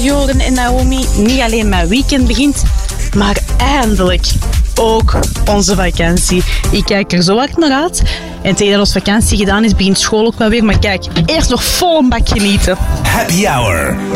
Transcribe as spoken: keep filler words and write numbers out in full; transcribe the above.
Joren en Naomi. Niet alleen mijn weekend begint, maar eindelijk ook onze vakantie. Ik kijk er zo hard naar uit. En tegen dat onze vakantie gedaan is, begint school ook wel weer. Maar kijk, eerst nog vol een bak genieten. Happy Hour